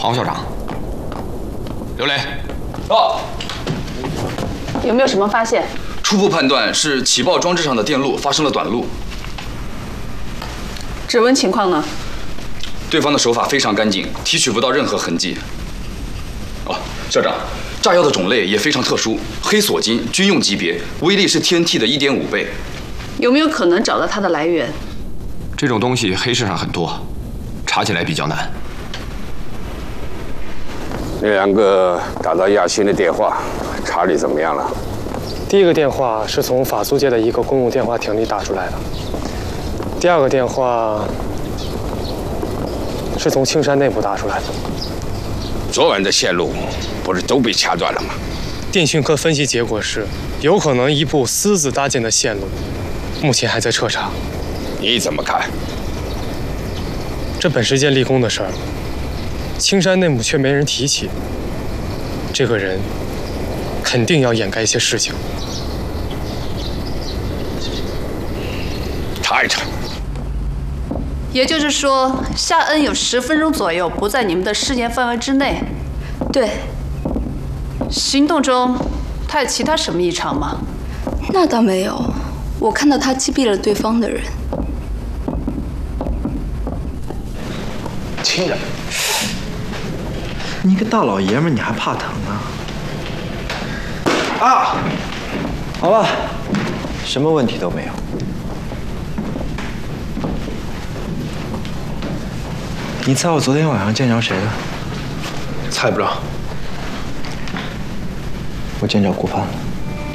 好，校长。刘雷， 到。 有没有什么发现？ 初步判断是起爆装置上的电路发生了短路。 指纹情况呢？ 对方的手法非常干净，提取不到任何痕迹。哦，校长，炸药的种类也非常特殊，黑索金军用级别，威力是 TNT 的1.5倍。 有没有可能找到它的来源？ 这种东西黑市上很多，查起来比较难。 那2个打到亚新的电话，查理怎么样了？ 第一个电话是从法租界的一个公用电话亭里打出来的，第2个电话是从青山内部打出来的。 昨晚的线路不是都被掐断了吗？ 电讯科分析结果是，有可能一部私自搭建的线路，目前还在彻查。 你怎么看？ 这本是件立功的事儿，青山内幕却没人提起，这个人肯定要掩盖一些事情。 查一查。 也就是说，夏恩有10分钟左右不在你们的视线范围之内。 对。 行动中，他有其他什么异常吗？ 那倒没有，我看到他击毙了对方的人。 亲人，你一个大老爷们儿，你还怕疼啊？啊，好了，什么问题都没有。你猜我昨天晚上见着谁了？猜不着。我见着顾盼了。